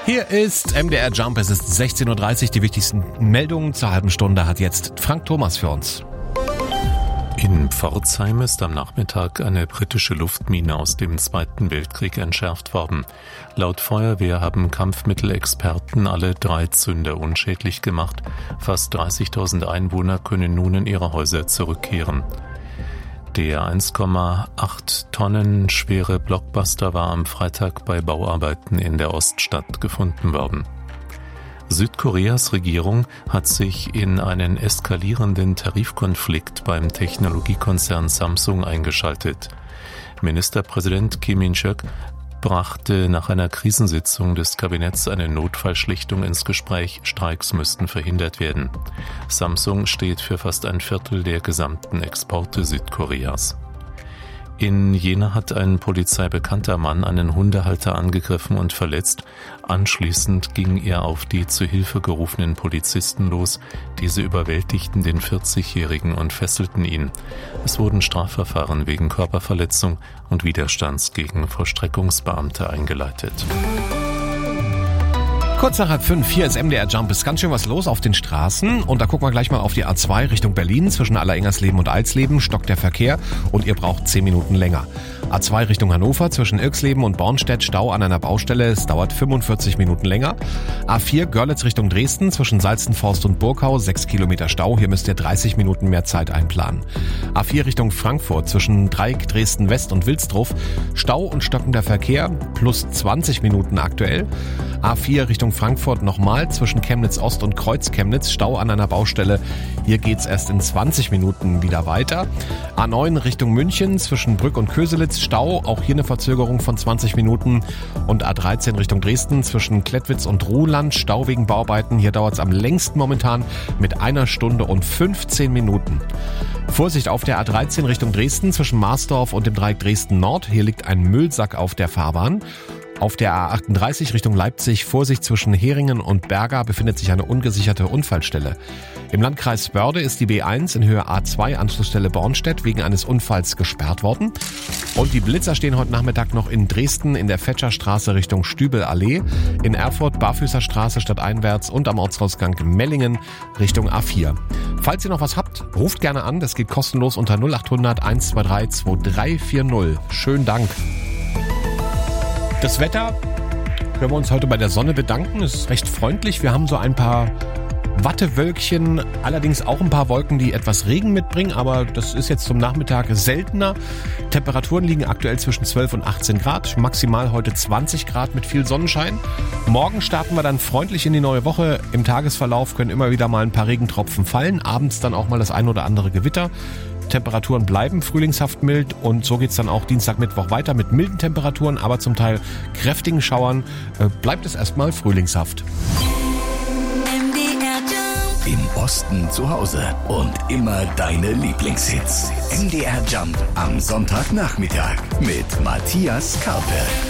Hier ist MDR Jump, es ist 16.30 Uhr. Die wichtigsten Meldungen zur halben Stunde hat jetzt Frank Thomas für uns. In Pforzheim ist am Nachmittag eine britische Luftmine aus dem Zweiten Weltkrieg entschärft worden. Laut Feuerwehr haben Kampfmittelexperten alle 3 Zünder unschädlich gemacht. Fast 30.000 Einwohner können nun in ihre Häuser zurückkehren. Der 1,8 Tonnen schwere Blockbuster war am Freitag bei Bauarbeiten in der Oststadt gefunden worden. Südkoreas Regierung hat sich in einen eskalierenden Tarifkonflikt beim Technologiekonzern Samsung eingeschaltet. Ministerpräsident Kim In-suk brachte nach einer Krisensitzung des Kabinetts eine Notfallschlichtung ins Gespräch, Streiks müssten verhindert werden. Samsung steht für fast ein Viertel der gesamten Exporte Südkoreas. In Jena hat ein polizeibekannter Mann einen Hundehalter angegriffen und verletzt. Anschließend ging er auf die zu Hilfe gerufenen Polizisten los. Diese überwältigten den 40-Jährigen und fesselten ihn. Es wurden Strafverfahren wegen Körperverletzung und Widerstands gegen Vollstreckungsbeamte eingeleitet. Kurz nach 4:30, hier ist MDR Jump, ist ganz schön was los auf den Straßen und da gucken wir gleich mal auf die A2 Richtung Berlin. Zwischen Allerengersleben und Alsleben stockt der Verkehr und ihr braucht 10 Minuten länger. A2 Richtung Hannover zwischen Irxleben und Bornstedt Stau an einer Baustelle, es dauert 45 Minuten länger. A4 Görlitz Richtung Dresden zwischen Salzenforst und Burkau 6 Kilometer Stau, hier müsst ihr 30 Minuten mehr Zeit einplanen. A4 Richtung Frankfurt zwischen Dreieck Dresden West und Wilsdruff Stau und stockender Verkehr plus 20 Minuten aktuell. A4 Richtung Frankfurt nochmal zwischen Chemnitz Ost und Kreuz Chemnitz Stau an einer Baustelle. Hier geht's erst in 20 Minuten wieder weiter. A9 Richtung München zwischen Brück und Köselitz Stau, auch hier eine Verzögerung von 20 Minuten. Und A13 Richtung Dresden zwischen Klettwitz und Ruhland Stau wegen Bauarbeiten. Hier dauert's am längsten momentan mit 1 Stunde und 15 Minuten. Vorsicht auf der A13 Richtung Dresden zwischen Marsdorf und dem Dreieck Dresden Nord. Hier liegt ein Müllsack auf der Fahrbahn. Auf der A38 Richtung Leipzig, Vorsicht zwischen Heringen und Berga, befindet sich eine ungesicherte Unfallstelle. Im Landkreis Börde ist die B1 in Höhe A2 Anschlussstelle Bornstedt wegen eines Unfalls gesperrt worden. Und die Blitzer stehen heute Nachmittag noch in Dresden in der Fetscherstraße Richtung Stübelallee, in Erfurt Barfüßerstraße stadteinwärts und am Ortsausgang Mellingen Richtung A4. Falls ihr noch was habt, ruft gerne an, das geht kostenlos unter 0800 123 2340. Schönen Dank. Das Wetter, können wir uns heute bei der Sonne bedanken, ist recht freundlich. Wir haben so ein paar Wattewölkchen, allerdings auch ein paar Wolken, die etwas Regen mitbringen, aber das ist jetzt zum Nachmittag seltener. Temperaturen liegen aktuell zwischen 12 und 18 Grad, maximal heute 20 Grad mit viel Sonnenschein. Morgen starten wir dann freundlich in die neue Woche. Im Tagesverlauf können immer wieder mal ein paar Regentropfen fallen, abends dann auch mal das ein oder andere Gewitter. Temperaturen bleiben frühlingshaft mild und so geht's dann auch Dienstag, Mittwoch weiter mit milden Temperaturen, aber zum Teil kräftigen Schauern. Bleibt es erstmal frühlingshaft. Im Osten zu Hause und immer deine Lieblingshits. MDR Jump am Sonntagnachmittag mit Matthias Karpe.